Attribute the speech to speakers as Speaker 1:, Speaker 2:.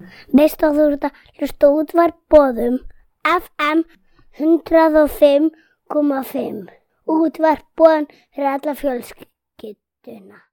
Speaker 1: Veistu að þú ert að hlusta á Útvarp Boðum FM 105,5. Útvarp Boðum fyrir alla fjölskylduna.